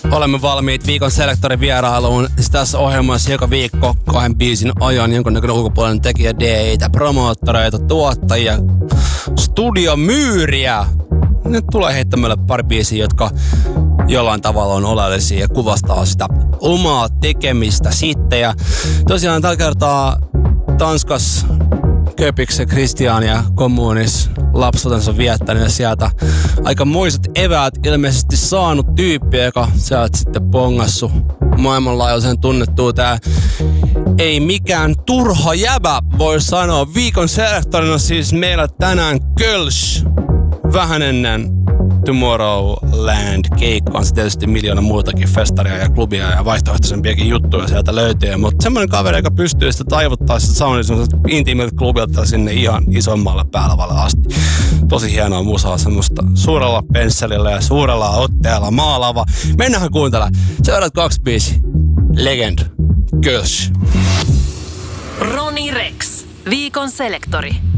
Olemme valmiit viikon selektorin vierailuun. Tässä ohjelmassa joka viikko 2 biisin ajan jonkunnäköinen ulkopuolinen tekijä, DJ:itä, promoottoreita, tuottajia, studiomyyriä. Nyt tulee heittämällä pari biisiä, jotka jollain tavalla on oleellisia ja kuvastaa sitä omaa tekemistä sitten. Ja tosiaan tällä kertaa Tanskas Köpikse Christian ja Kommunis lapsuutensa viettänyt sieltä aikamoiset eväät ilmeisesti saanut tyyppi, joka sieltä sitten pongassu maailmanlaajuisen tunnettua tää ei mikään turha jäbä, voi sanoa. Viikon selektorina siis meillä tänään Kölsch vähän ennen Tomorrowland-keikka. On se tietysti miljoona muutakin festaria ja klubia ja vaihtoehtoisempiakin juttuja sieltä löytyy. Mutta semmoinen kaveri, joka pystyy sitä taivuttaa sitä soundilta intiimiltä klubilta sinne ihan isommalle päälävälle asti. Tosi hienoa musaa, semmoista suurella pensselillä ja suurella otteella maalaava. Mennään kuuntelemaan. Seuraat 2 biisi. Legend. Kölsch. Ronnie Rex. Viikon selektori.